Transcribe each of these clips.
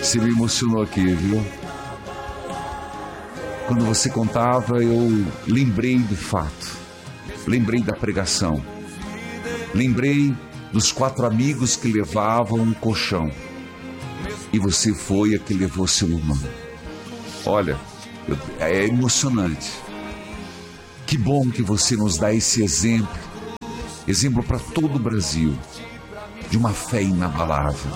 Você me emocionou aqui, viu? Quando você contava, eu lembrei do fato. Lembrei da pregação. Lembrei dos 4 amigos que levavam um colchão. E você foi a que levou seu irmão. Olha, é emocionante. Que bom que você nos dá esse exemplo. Exemplo para todo o Brasil. De uma fé inabalável.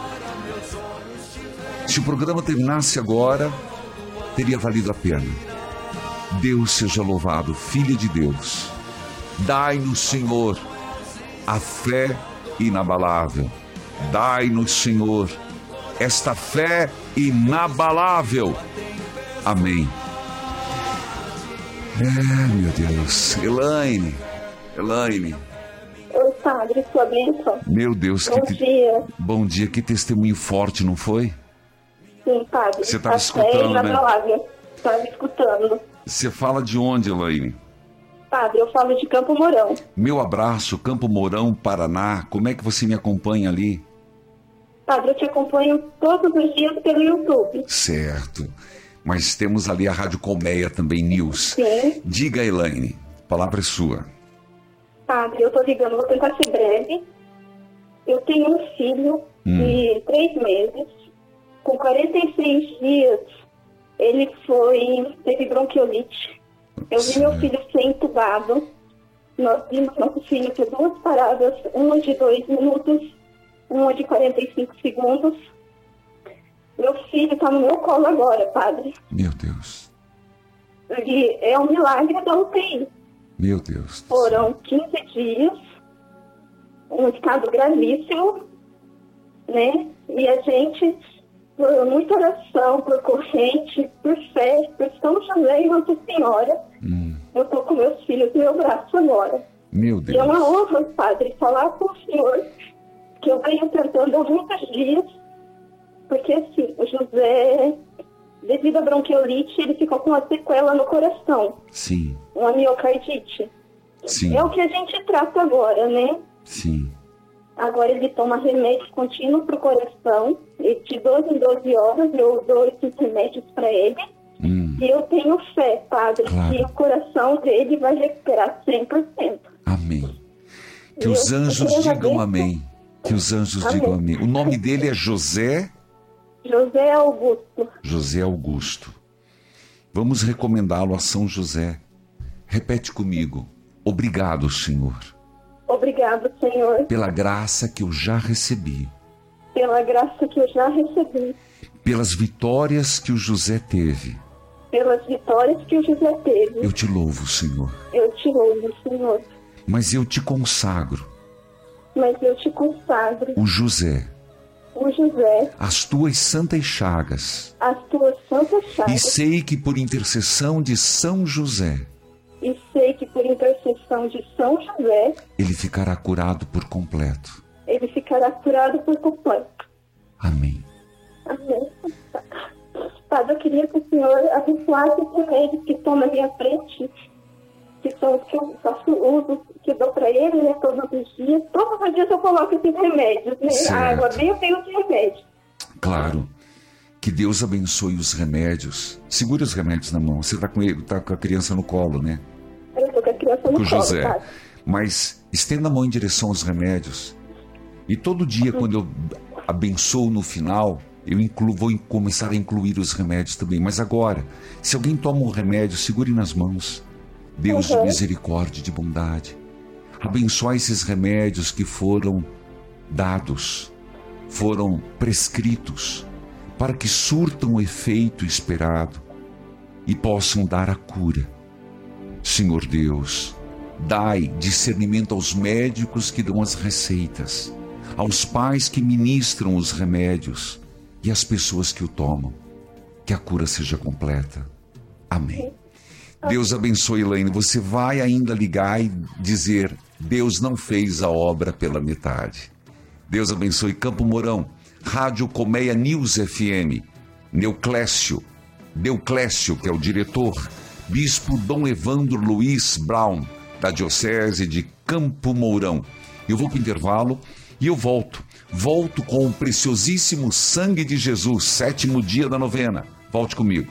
Se o programa terminasse agora, teria valido a pena. Deus seja louvado, filha de Deus. Dai-nos, Senhor, a fé inabalável. Dai-nos, Senhor, esta fé inabalável. Amém. Meu Deus. Elaine. Oi, padre, sua bênção. Meu Deus. Bom dia. Bom dia, que testemunho forte, não foi? Sim, padre. Você estava escutando, né? Estava escutando. Você fala de onde, Elaine? Padre, eu falo de Campo Mourão. Meu abraço, Campo Mourão, Paraná. Como é que você me acompanha ali? Padre, eu te acompanho todos os dias pelo YouTube. Certo. Mas temos ali a Rádio Colmeia também, News. Sim. Diga, Elaine, a palavra é sua. Padre, eu tô ligando, vou tentar ser breve. Eu tenho um filho de 3 meses. Com 46 dias, ele teve bronquiolite. Eu vi meu filho ser entubado. Nós vimos nosso filho ter 2 paradas, uma de 2 minutos, uma de 45 segundos. Meu filho está no meu colo agora, padre. Meu Deus. E é um milagre da UTI. Meu Deus. Foram 15 dias, um estado gravíssimo, né? E a gente, por muita oração, por corrente, por fé, por São José e Nossa Senhora, eu estou com meus filhos no meu braço agora. Meu Deus. E é uma honra, padre, falar com o senhor, que eu venho tentando há muitos dias, porque assim, o José, devido à bronquiolite, ele ficou com uma sequela no coração. Sim. Uma miocardite. Sim. É o que a gente trata agora, né? Sim. Agora ele toma remédio contínuo para o coração, e de 12 em 12 horas eu dou esses remédios para ele. E eu tenho fé, padre, Claro. que o coração dele vai recuperar 100%. Amém. Que os anjos digam amém. Que os anjos digam amém. O nome dele é José Augusto. José Augusto. Vamos recomendá-lo a São José. Repete comigo. Obrigado, Senhor. Obrigado, Senhor, Pela graça que eu já recebi. pela graça que eu já recebi, Pelas vitórias que o José teve. pelas vitórias que o José teve. Eu te louvo, Senhor. Eu te louvo, Senhor, Mas eu te consagro, mas eu te consagro, o José, o José, as tuas santas chagas. as tuas santas E chagas, sei que por intercessão de São José, e sei que por intercessão de São José, ele ficará curado por completo. ele ficará curado por completo. Amém. Amém. Padre, eu queria que o senhor abençoasse os remédios que estão na minha frente, que são os que eu faço uso, que eu dou para ele, né, todos os dias. Todos os dias eu coloco esses remédios, né? Certo. A água bem, eu tenho os remédios. Claro. Que Deus abençoe os remédios. Segure os remédios na mão. Você está com ele, tá com a criança no colo, né? Eu tô com a criança no Com o colo, José. padre. Mas estenda a mão em direção aos remédios. E todo dia, quando eu abençoo no final, eu vou começar a incluir os remédios também. Mas agora, se alguém toma um remédio, segure nas mãos. Deus de misericórdia e de bondade. Abençoe esses remédios que foram dados, foram prescritos, para que surtam o efeito esperado e possam dar a cura. Senhor Deus, dai discernimento aos médicos que dão as receitas, aos pais que ministram os remédios e às pessoas que o tomam. Que a cura seja completa. Amém. Deus abençoe, Elaine. Você vai ainda ligar e dizer: Deus não fez a obra pela metade. Deus abençoe. Campo Mourão, Rádio Colmeia News FM, Neuclécio, que é o diretor, Bispo Dom Evandro Luiz Brown, da Diocese de Campo Mourão. Eu vou para o intervalo E eu volto com o preciosíssimo sangue de Jesus, 7º dia da novena. Volte comigo.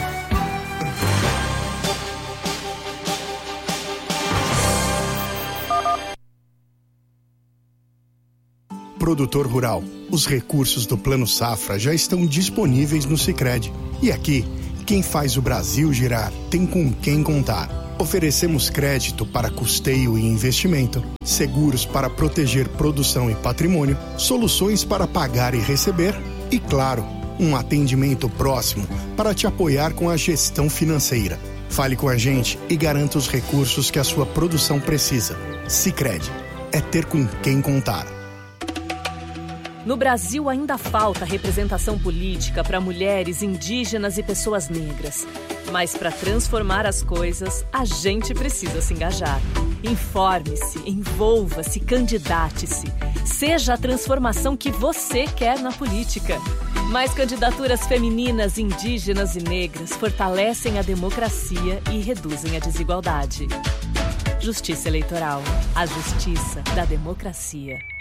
Produtor rural, os recursos do Plano Safra já estão disponíveis no Sicredi. E aqui, quem faz o Brasil girar tem com quem contar. Oferecemos crédito para custeio e investimento, seguros para proteger produção e patrimônio, soluções para pagar e receber e, claro, um atendimento próximo para te apoiar com a gestão financeira. Fale com a gente e garanta os recursos que a sua produção precisa. Sicredi, é ter com quem contar. No Brasil ainda falta representação política para mulheres, indígenas e pessoas negras. Mas para transformar as coisas, a gente precisa se engajar. Informe-se, envolva-se, candidate-se. Seja a transformação que você quer na política. Mais candidaturas femininas, indígenas e negras fortalecem a democracia e reduzem a desigualdade. Justiça Eleitoral. A justiça da democracia.